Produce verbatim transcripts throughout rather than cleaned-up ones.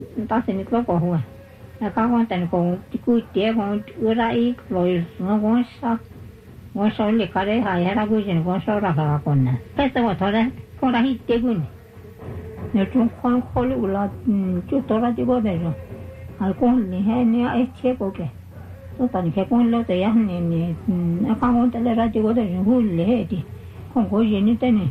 ta sẽ có có hoa là các con tận con cứ tiếc con ưa lại rồi nó con sao con sao lấy cái đấy hay là cứ chuyện con sao ra cả con nè cái sao thôi đấy con đã hít tiếc luôn nếu chúng con khó lưu là chút đó là chỉ có đấy rồi hay con liền hay nè ấy tiếc ok tôi tận cái con lâu tới anh nè nè các con tận ra chỉ có đấy rồi hul lấy đi không có gì nữa thế này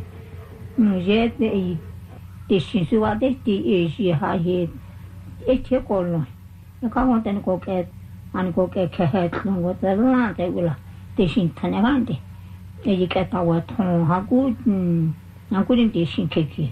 giờ thì thì xin số đấy thì gì hay ít thiếu con rồi, các con tên có cái anh có cái cái hết nó có thể làm thế là để xin thanh cái gì, cái cái tàu thùng họ cũng họ cũng để xin cái cái,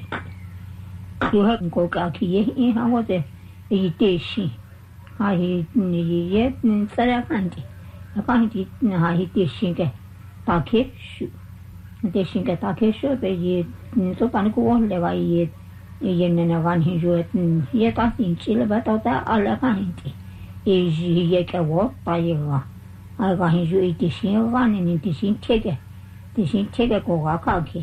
rồi họ có cái cái họ có thể để xin, hay như vậy sẽ là cái gì, cái gì hay để xin cái ta cái số, để xin cái ta cái số bây giờ số tiền của họ là vậy ये ने नवान ही जो ये का इंची ले बताता अलग का हिंदी ये ये क्या वो पाएगा अलग ही जो इतिहास का नहीं इतिहास ठीक है इतिहास ठीक है को का के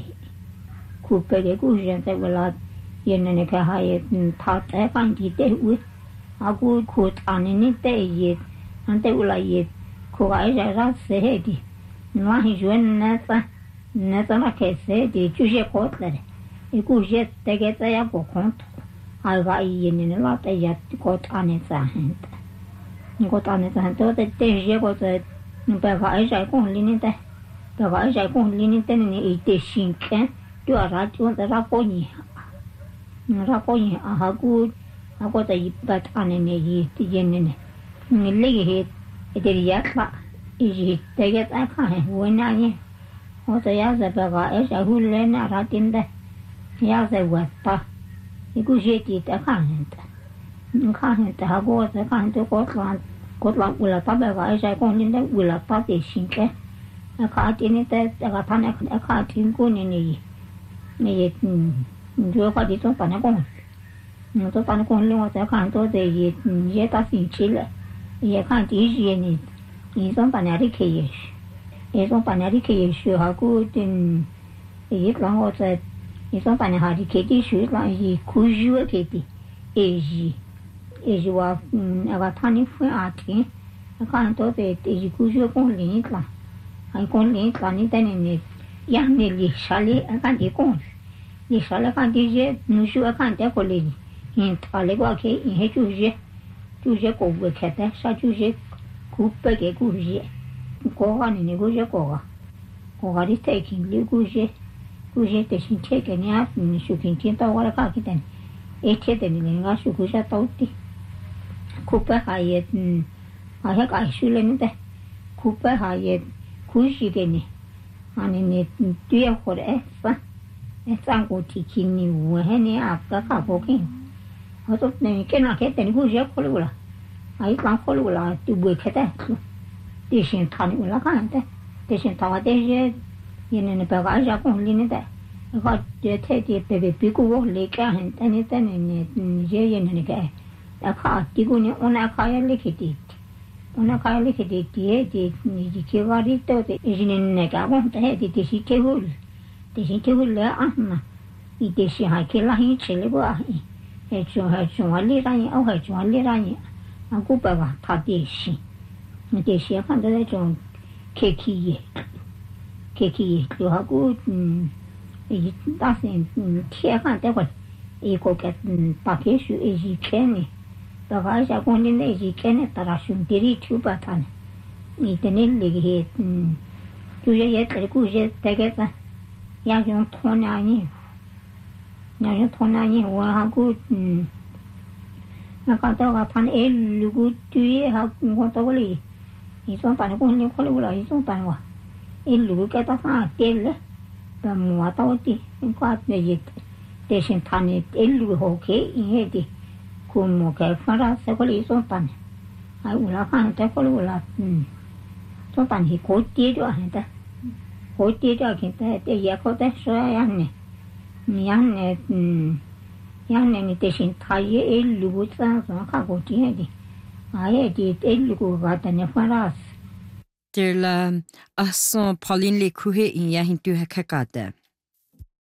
कुपे के कुछ जनता बोला ये ने कहा ये था है का जीते हुए आगु खुद आने नहीं ते ये अंते बोला ये को ऐसा रात से है दी वहाँ जो ने ता ने ता ना कैसे दी चुजे कोट ले一股些大概这样不空头，还有个一年的老大爷过大年三很的，你过大年三多的这些个在，你别个二十公里呢的，别个二十公里呢的你一点新鲜，就要啥就在啥过年，嗯啥过年啊还股，还过在一百大年的一一年的，你那个些一点也吧，一些大概在看我那呢，我这样子别个二十公里那啥点的。ya se guapa y cusietti ta canta canta ha go ta canta ko lan ko lan ula ta ba ga sai ko ni da ula ta de sin ke ka ti ni ta ga ta na ka ti ko ni ni ni jo ka ti to pa na ko no to pa na ko le wa ta canta de ye ye ta sin chi le ye kan ti ye ni ni son pa na ri ke ye ye son pa na ri ke ye shu ha ku tin ye lan o ta你说反正哈，你开的水那是可热开的，也是也是话，嗯，那个他那分阿天，那看到的也是可热公里啦，还公里啦，你等你养你里啥哩，看的公，里啥哩看的热，你说看的过来，嗯，他那个开，因为就是就是过不开的，啥就是苦不给苦热，过个你那个热过个，过个的太轻了苦热。कुछ तेरे ठीक है नहीं आप शुकिन चिंता वाला का कितने एक थे तेरे लिए ना शुकुशा तौती कुप्पा हाये आया कायशु लेने थे कुप्पा हाये खुशी के नहीं आने ने तुया खोर ऐसा ऐसा को ठीक नहीं हुआ है नहीं आपका काबू के और तो नहीं क्या ना कहते नहीं कुछ खोल बोला आई काम खोल बोला तू बुए कहते तेरे थाने बोला कहाँ थे तेरे थावा तेरे ये ने बेगा जा को लेने दे का जे थे जे पे पे भी को वो लेके हैं तने तने ने ये ये ने के आ खा ती को ने ओना खाया लिखी थी ओना खाया लिखी थी ये जे नि जी के वाली तो ते इने ने का वो ते ते ते सी के हुल ते सी के हुल आ ना ई ते सी हा के ला ही चले बो आ ए जो है जो वाली रा ओ है जो वाली रा आ को बा बा था ते सी ते सी看的那种 K K 耶 K K 就好过嗯，伊打算嗯天看得会，伊个个嗯大概是一千呢，大概是讲你那一千呢，大概兄弟里出不谈，你的那那个嗯，就是也这个故事大概是，要用托那呢，要用托那呢，我好过嗯，那个到个谈哎，如果对好我到里，伊说谈过你可能了，伊说谈话。一路给他发电了，把摩到的，你看那些，但是他呢一路好开，因为的，可摩开发了这个里上班，还乌拉看这个乌拉，嗯，上班是可低着很的，可低着现在这也可得说样呢，你样呢，嗯，样呢你但是他也一路这样上看过这的，哎呀的一路个的呢发了。 Ter la ason Pauline le kuhe in ya hintu hakakata.